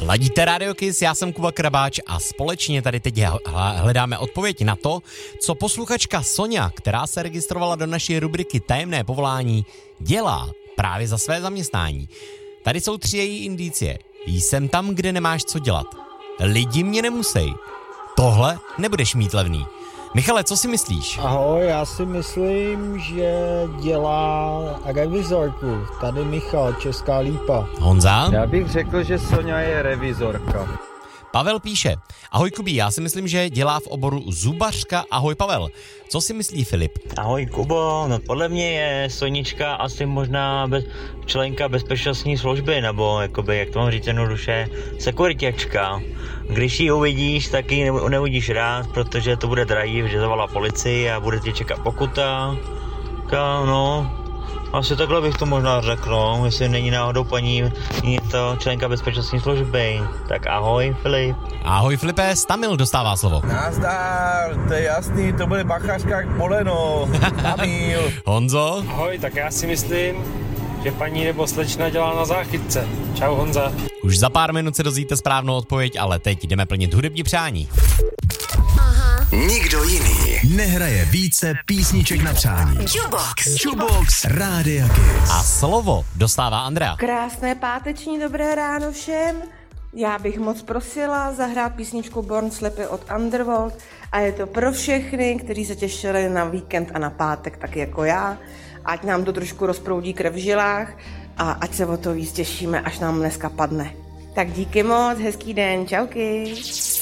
Ladíte Radio Kiss, já jsem Kuba Krabáč a společně tady teď hledáme odpověď na to, co posluchačka Sonja, která se registrovala do naší rubriky Tajemné povolání, dělá právě za své zaměstnání. Tady jsou 3 její indicie. Jsem tam, kde nemáš co dělat. Lidi mě nemusej. Tohle nebudeš mít levný. Michale, co si myslíš? Ahoj, já si myslím, že dělá revizorku. Tady Michal, Česká Lípa. Honza? Já bych řekl, že Sonja je revizorka. Pavel píše. Ahoj Kubí, já si myslím, že dělá v oboru zubařka. Ahoj Pavel. Co si myslí Filip? Ahoj Kubo, no podle mě je Sonička asi možná členka bezpečnostní služby, nebo jakoby, jak to mám říct jednoduše, sekuritěčka. Když ji uvidíš, tak ji neuvidíš rád, protože to bude drahý, že zavolá policii a bude tě čekat pokuta. No, asi takhle bych to možná řekl, jestli není náhodou paní je to členka bezpečnostní služby. Tak ahoj Filip. Ahoj Filipe, Stamil dostává slovo. Nazdar, to je jasný, to bude bachařka jak poleno. Stamil. Honzo? Ahoj, tak já si myslím, že paní nebo slečna dělá na záchytce. Čau Honza. Už za pár minut se dozvíte správnou odpověď, ale teď jdeme plnit hudební přání. Nikdo jiný nehraje více písniček na přání. Jukebox Rádia Kiss. A slovo dostává Andrea. Krásné páteční dobré ráno všem. Já bych moc prosila zahrát písničku Born Slippy od Underworld a je to pro všechny, kteří se těšili na víkend a na pátek, tak jako já. Ať nám to trošku rozproudí krev v žilách a ať se o to víc těšíme, až nám dneska padne. Tak díky moc, hezký den, čauky.